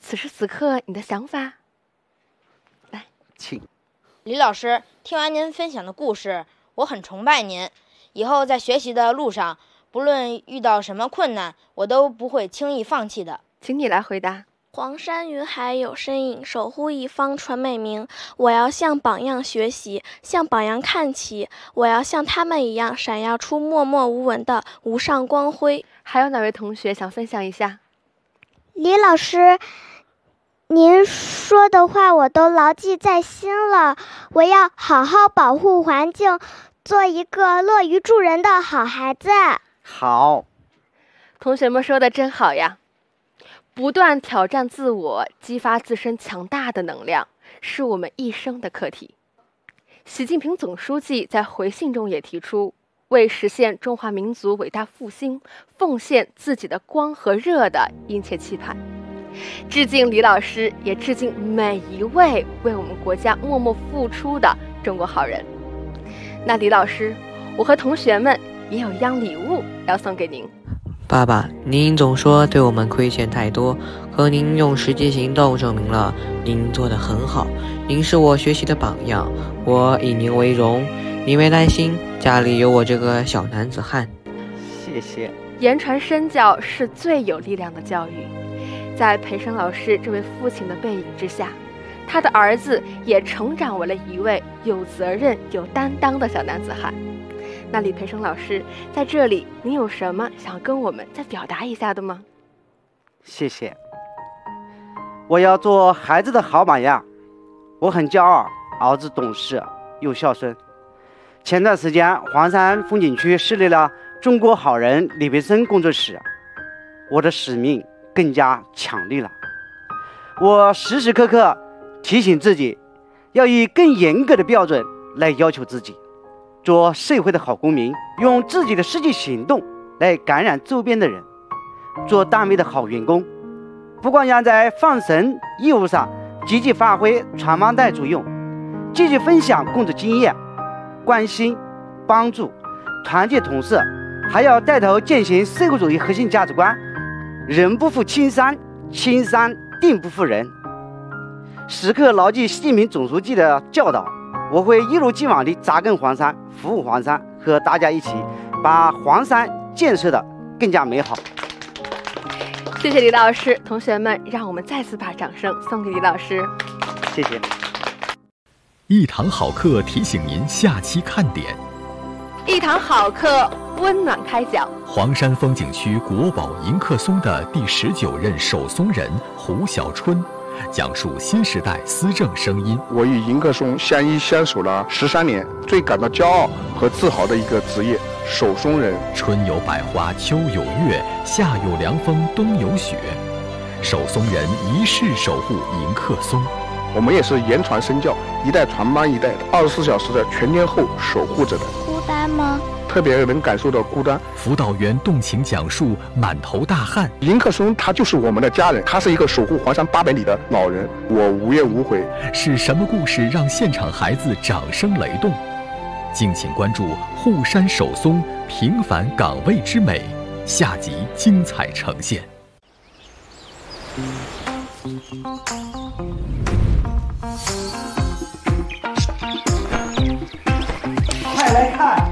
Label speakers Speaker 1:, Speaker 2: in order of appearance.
Speaker 1: 此时此刻你的想法？来，
Speaker 2: 请。
Speaker 3: 李老师，听完您分享的故事，我很崇拜您。以后在学习的路上，不论遇到什么困难，我都不会轻易放弃的。
Speaker 1: 请你来回答。
Speaker 4: 黄山云海有身影，守护一方传美名。我要向榜样学习，向榜样看齐。我要像他们一样，闪耀出默默无闻的无上光辉。
Speaker 1: 还有哪位同学想分享一下？
Speaker 5: 李老师，您说的话我都牢记在心了。我要好好保护环境，做一个乐于助人的好孩子。
Speaker 2: 好，
Speaker 1: 同学们说的真好呀！不断挑战自我，激发自身强大的能量，是我们一生的课题。习近平总书记在回信中也提出，为实现中华民族伟大复兴，奉献自己的光和热的殷切期盼。致敬李老师，也致敬每一位为我们国家默默付出的中国好人。那李老师，我和同学们也有一样礼物要送给您。
Speaker 6: 爸爸，您总说对我们亏欠太多，可您用实际行动证明了您做得很好。您是我学习的榜样，我以您为荣。您别担心，家里有我这个小男子汉。
Speaker 2: 谢谢。
Speaker 1: 言传身教是最有力量的教育。在培生老师这位父亲的背影之下，他的儿子也成长为了一位有责任、有担当的小男子汉。那李培生老师，在这里您有什么想跟我们再表达一下的吗？
Speaker 2: 谢谢。我要做孩子的好榜样。我很骄傲，儿子懂事又孝顺。前段时间，黄山风景区设立了中国好人李培生工作室，我的使命更加强烈了。我时时刻刻提醒自己，要以更严格的标准来要求自己，做社会的好公民，用自己的实际行动来感染周边的人，做单位的好员工。不光要在放神业务上积极发挥传帮带作用，积极分享工作经验，关心帮助团结同事，还要带头践行社会主义核心价值观，人不负青山，青山定不负人。时刻牢记习近平总书记的教导，我会一如既往地扎根黄山，服务黄山，和大家一起把黄山建设得更加美好。
Speaker 1: 谢谢李老师，同学们，让我们再次把掌声送给李老师。
Speaker 2: 谢谢。
Speaker 7: 一堂好课提醒您下期看点。
Speaker 1: 一堂好课温暖开讲。
Speaker 7: 黄山风景区国宝迎客松的第19任守松人胡小春，讲述新时代思政声音。
Speaker 8: 我与迎客松相依相守了13年，最感到骄傲和自豪的一个职业，守松人。
Speaker 7: 春有百花，秋有月，夏有凉风，冬有雪。守松人一世守护迎客松。
Speaker 8: 我们也是言传身教，一代传帮一代，24小时的全天候守护着的。
Speaker 5: 孤单吗？
Speaker 8: 特别能感受到孤单。
Speaker 7: 辅导员动情讲述，满头大汗。
Speaker 8: 迎客松他就是我们的家人，他是一个守护黄山800里的老人，我无怨无悔。
Speaker 7: 是什么故事让现场孩子掌声雷动？敬请关注护山守松，平凡岗位之美，下集精彩呈现。
Speaker 2: 快来看，